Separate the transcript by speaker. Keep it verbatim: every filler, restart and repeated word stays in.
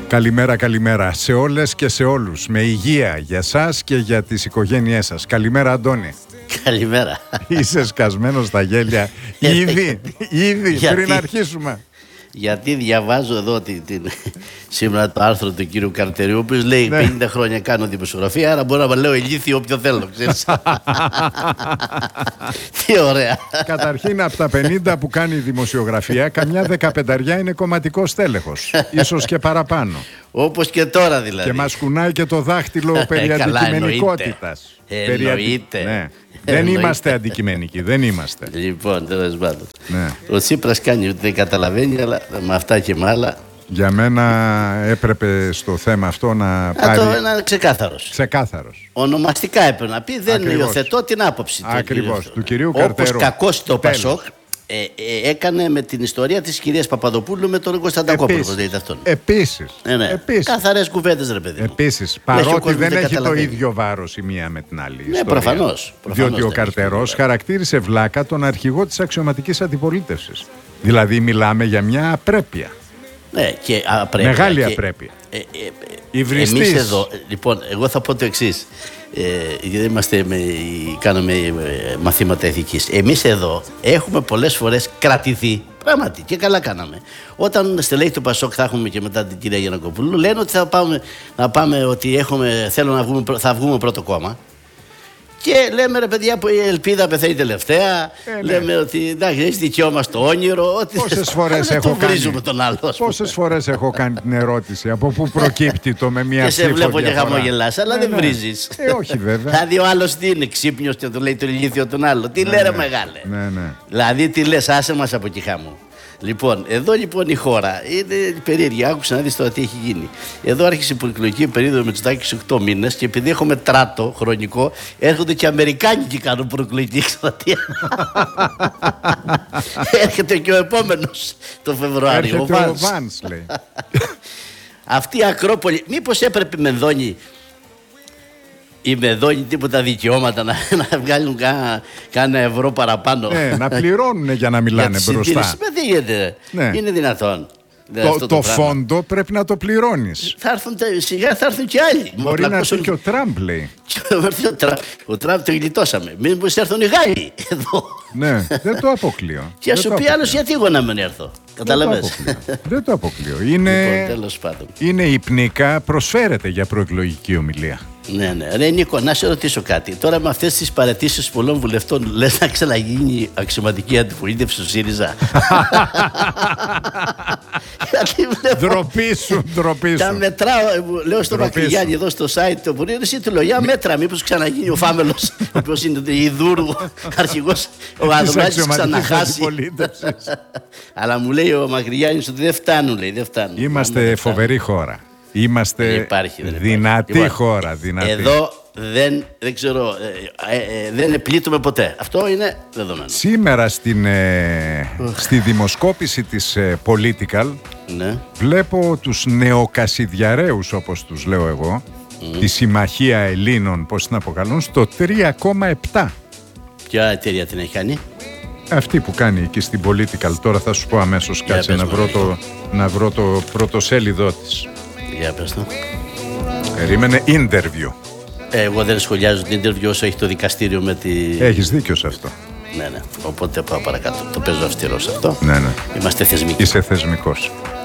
Speaker 1: Καλημέρα, καλημέρα σε όλες και σε όλους. Με υγεία για σας και για τις οικογένειές σας. Καλημέρα, Αντώνη.
Speaker 2: Καλημέρα.
Speaker 1: Είσαι σκασμένος στα γέλια ήδη, ήδη
Speaker 2: Γιατί?
Speaker 1: πριν αρχίσουμε.
Speaker 2: Γιατί διαβάζω εδώ την, την, σήμερα το άρθρο του κύριου Καρτεριού, ο οποίος λέει ναι. πενήντα χρόνια κάνω δημοσιογραφία, άρα μπορώ να λέω ηλίθιο όποιο θέλω, ξέρεις. Τι ωραία.
Speaker 1: Καταρχήν από τα πενήντα που κάνει δημοσιογραφία, καμιά δεκαπενταριά είναι κομματικό στέλεχος, ίσως και παραπάνω.
Speaker 2: Όπως και τώρα δηλαδή.
Speaker 1: Και μας κουνάει και το δάχτυλο περί αντικειμενικότητας.
Speaker 2: Εννοείται.
Speaker 1: Ναι. Δεν είμαστε αντικειμενικοί, δεν είμαστε.
Speaker 2: Λοιπόν, τέλος πάντων.
Speaker 1: Ναι.
Speaker 2: Ο Τσίπρας κάνει ότι δεν καταλαβαίνει, αλλά με αυτά και με άλλα.
Speaker 1: Για μένα έπρεπε στο θέμα αυτό να
Speaker 2: Α,
Speaker 1: πάρει...
Speaker 2: το, να είναι ξεκάθαρος.
Speaker 1: Ξεκάθαρος.
Speaker 2: Ονομαστικά έπρεπε να πει, δεν
Speaker 1: Ακριβώς.
Speaker 2: Υιοθετώ την άποψη του.
Speaker 1: Ακριβώς, του κυρίου Καρτέρου.
Speaker 2: Όπως κακώς το Πασόκ ε, ε, έκανε με την ιστορία της κυρίας Παπαδοπούλου με τον Κωνσταντακόπουλο.
Speaker 1: Επίσης.
Speaker 2: Ε, ναι.
Speaker 1: Επίσης.
Speaker 2: Καθαρές κουβέντες, ρε παιδί μου.
Speaker 1: Επίσης, παρότι δεν έχει το ίδιο βάρος η μία με την άλλη.
Speaker 2: Ναι, προφανώς.
Speaker 1: Διότι ο Καρτερός χαρακτήρισε βλάκα τον αρχηγό της αξιωματικής αντιπολίτευσης. Δηλαδή, μιλάμε για μια απρέπεια.
Speaker 2: Ναι, και απρέπεια.
Speaker 1: Μεγάλη
Speaker 2: και,
Speaker 1: απρέπεια.
Speaker 2: Ε, ε, ε, εμείς εδώ, λοιπόν, εγώ θα πω το εξής. Ε, γιατί είμαστε με, κάνουμε μαθήματα ηθικής. Εμείς εδώ έχουμε πολλές φορές κρατηθεί. Πράγματι, και καλά κάναμε. Όταν στελέχη του Πασόκ θα έχουμε και μετά την κυρία Γιαννακοπούλου, λένε ότι θα πάμε, να πάμε ότι έχουμε, θέλω να βγούμε, θα βγούμε πρώτο κόμμα. Και λέμε, ρε παιδιά, που η ελπίδα πεθαίνει τελευταία. Ε, λέμε ναι. ότι εντάξει, έχει δικαίωμα μας το όνειρο. Ότι
Speaker 1: πόσες φορές έχω κάνει.
Speaker 2: Τον άλλο,
Speaker 1: πόσες φορές έχω κάνει την ερώτηση από πού προκύπτει το με μια ψήφο.
Speaker 2: Και σε βλέπω και χαμογελάς, αλλά
Speaker 1: ε,
Speaker 2: δεν
Speaker 1: ναι.
Speaker 2: βρίζεις.
Speaker 1: Ε, όχι βέβαια.
Speaker 2: Δηλαδή ο άλλος τι είναι, ξύπνιος και του λέει το ηλίθιο τον άλλο. Τι
Speaker 1: ναι,
Speaker 2: λέει, ρε
Speaker 1: ναι.
Speaker 2: μεγάλε.
Speaker 1: Ναι, ναι.
Speaker 2: Δηλαδή τι λες, άσε μας από εκεί χάμου. Λοιπόν, εδώ λοιπόν η χώρα είναι περίεργη. Άκουσα να δεις τώρα τι έχει γίνει. Εδώ άρχισε η προεκλογική περίοδο με τους οκτώ μήνες και επειδή έχουμε τράτο χρονικό, έρχονται και Αμερικάνοι και κάνουν προεκλογική εκστρατεία. Έρχεται και ο επόμενος το Φεβρουάριο.
Speaker 1: Έρχεται ο Βάνς, λέει.
Speaker 2: Αυτή η Ακρόπολη, μήπως έπρεπε με δόνει ή με δώνει τίποτα δικαιώματα να, να βγάλουν κάνα, κάνα ευρώ παραπάνω.
Speaker 1: Ναι, να πληρώνουν για να μιλάνε για μπροστά.
Speaker 2: Δεν γίνεται. Ναι. Είναι δυνατόν.
Speaker 1: Το, το, το φόντο πρέπει να το πληρώνεις.
Speaker 2: Θα έρθουν, σιγά θα έρθουν και άλλοι.
Speaker 1: Μπορεί να έρθει και ο Τραμπ, λέει.
Speaker 2: ο, Τραμπ, ο Τραμπ το γλιτώσαμε. Μήπως έρθουν οι Γάλλοι εδώ.
Speaker 1: Ναι, δεν το αποκλείω.
Speaker 2: Και ας σου πει άλλος γιατί εγώ να μην έρθω. Καταλαβαίνεις.
Speaker 1: Δεν το αποκλείω. Είναι,
Speaker 2: λοιπόν, τέλος πάντων.
Speaker 1: Είναι υπνικά, προσφέρεται για προεκλογική ομιλία.
Speaker 2: Ναι, ναι. Ρε Νίκο, να σε ρωτήσω κάτι. Τώρα με αυτές τις παραιτήσεις πολλών βουλευτών, λες να ξαναγίνει αξιωματική αντιπολίτευση του ΣΥΡΙΖΑ.
Speaker 1: Ντροπή σου, ντροπή σου.
Speaker 2: Τα μετράω, λέω στο Μακρυγιάννη εδώ στο site το που είναι, εσύ του λέω, για μέτρα, μήπως ξαναγίνει ο Φάμελος, ο οποίος είναι η Ιδούρου, αρχηγός, ο Αδωνάκης ξαναχάσει. Αλλά μου λέει ο Μακρυγιάννης ότι δεν φτάνουν, λέει, δεν φτάνουν.
Speaker 1: Είμαστε φοβερή χώρα. Είμαστε δεν υπάρχει, δεν δυνατή υπάρχει. χώρα. Δυνατή.
Speaker 2: Εδώ δεν, δεν ξέρω, ε, ε, δεν πλήττουμε ποτέ. Αυτό είναι δεδομένο.
Speaker 1: Σήμερα στην, ε, στη δημοσκόπηση της ε, Political
Speaker 2: ναι.
Speaker 1: βλέπω τους νεοκασιδιαρέους, όπως τους λέω εγώ, mm. τη Συμμαχία Ελλήνων, πώς την αποκαλούν, στο τρία κόμμα επτά.
Speaker 2: Ποια εταιρεία την έχει κάνει?
Speaker 1: Αυτή που κάνει εκεί στην Political. Τώρα θα σου πω αμέσως, κάτσε να βρω, το, να βρω το πρωτοσέλιδό της.
Speaker 2: Για πες το.
Speaker 1: Περίμενε interview.
Speaker 2: Ε, εγώ δεν σχολιάζω την interview όσο έχει το δικαστήριο με τη...
Speaker 1: Έχεις δίκιο σε αυτό.
Speaker 2: Ναι, ναι. Οπότε πάω παρακάτω. Το παίζω αυστηρό σε αυτό.
Speaker 1: Ναι, ναι.
Speaker 2: Είμαστε θεσμικοί.
Speaker 1: Είσαι θεσμικός.